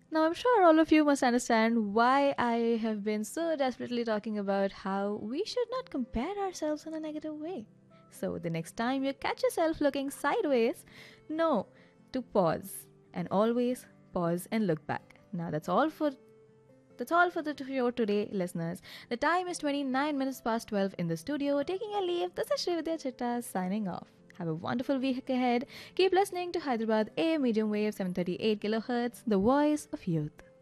Now, I'm sure all of you must understand why I have been so desperately talking about how we should not compare ourselves in a negative way. So, the next time you catch yourself looking sideways, know to pause and always pause and look back. Now, that's all for the show today, listeners. The time is 29 minutes past 12 in the studio. Taking a leave, this is Srividya Chitta signing off. Have a wonderful week ahead. Keep listening to Hyderabad A medium wave 738 kilohertz, the voice of youth.